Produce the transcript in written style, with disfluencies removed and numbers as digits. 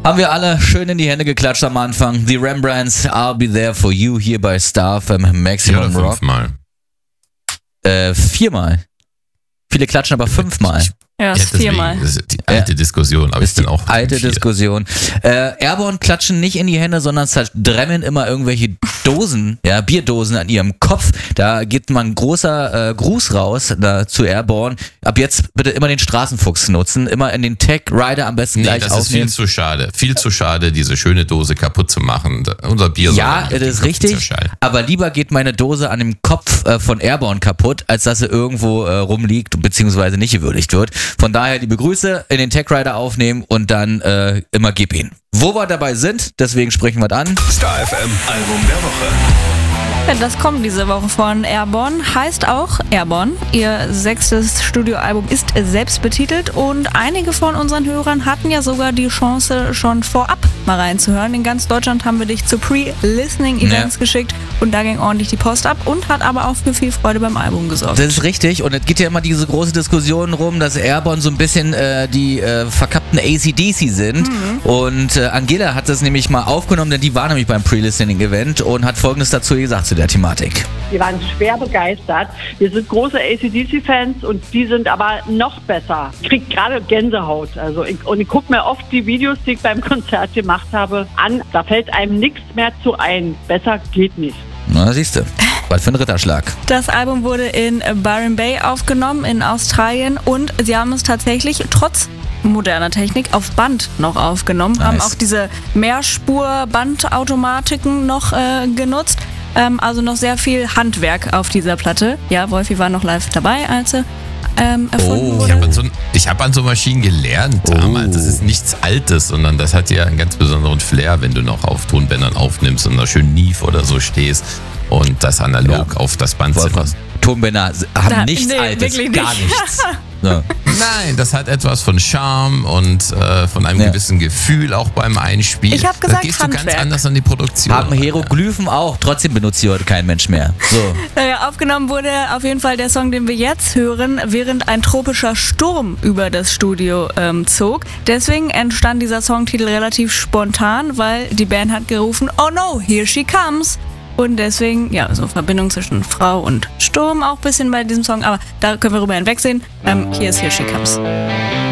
Haben wir alle schön in die Hände geklatscht am Anfang. The Rembrandts, I'll Be There For You hier bei Star FM Maximum Rock. 5-mal. 4-mal. Viele klatschen aber 5-mal. Ja, ist 4-mal. Das ist die alte Diskussion, aber ich bin auch alte 4. Diskussion. Airborne klatschen nicht in die Hände, sondern zerdremmen immer irgendwelche Dosen, ja, Bierdosen an ihrem Kopf. Da geht mal ein großer Gruß raus zu Airborne. Ab jetzt bitte immer den Straßenfuchs nutzen, immer in den Tech Rider am besten gleich das aufnehmen. ist viel zu schade, diese schöne Dose kaputt zu machen. Unser Bier ja, das ist richtig, aber lieber geht meine Dose an dem Kopf von Airborne kaputt, als dass sie irgendwo rumliegt, beziehungsweise nicht gewürdigt wird. Von daher liebe Grüße, in den Tech Rider aufnehmen und dann immer gib ihn. Wo wir dabei sind, deswegen sprechen wir an. Star FM Album der Woche. Ja, das kommt diese Woche von Airborne, heißt auch Airborne. Ihr 6. Studioalbum ist selbst betitelt und einige von unseren Hörern hatten ja sogar die Chance, schon vorab mal reinzuhören. In ganz Deutschland haben wir dich zu Pre-Listening-Events geschickt und da ging ordentlich die Post ab und hat aber auch für viel Freude beim Album gesorgt. Das ist richtig und es geht ja immer diese große Diskussion rum, dass Airborne so ein bisschen die verkappten AC/DC sind und Angela hat das nämlich mal aufgenommen, denn die war nämlich beim Pre-Listening-Event und hat Folgendes dazu gesagt zu der Thematik. Wir waren schwer begeistert. Wir sind große AC/DC-Fans und die sind aber noch besser. Ich kriege gerade Gänsehaut. Und ich gucke mir oft die Videos, die ich beim Konzert gemacht habe, an. Da fällt einem nichts mehr zu ein. Besser geht nicht. Na, siehst du. Was für ein Ritterschlag. Das Album wurde in Byron Bay aufgenommen in Australien und sie haben es tatsächlich trotz moderner Technik auf Band noch aufgenommen. Nice. Haben auch diese Mehrspur-Bandautomatiken noch genutzt. Also noch sehr viel Handwerk auf dieser Platte. Ja, Wolfi war noch live dabei, als sie erfunden wurde. Ich habe an so Maschinen gelernt damals. Das ist nichts Altes, sondern das hat ja einen ganz besonderen Flair, wenn du noch auf Tonbändern aufnimmst und da schön Neve oder so stehst und das analog auf das Band zimmerst. Tonbänder haben nichts Altes, wirklich gar nicht. nichts. So. Nein, das hat etwas von Charme und von einem gewissen Gefühl auch beim Einspielen. Ich habe gesagt, da gehst Handwerk. du ganz anders an die Produktion. Haben Hieroglyphen auch, trotzdem benutzt sie heute kein Mensch mehr. So. Naja, aufgenommen wurde auf jeden Fall der Song, den wir jetzt hören, während ein tropischer Sturm über das Studio zog. Deswegen entstand dieser Songtitel relativ spontan, weil die Band hat gerufen, "Oh no, here she comes!" Und deswegen, ja, so Verbindung zwischen Frau und Sturm auch ein bisschen bei diesem Song, aber da können wir rüber hinwegsehen. Hier ist Here She Comes.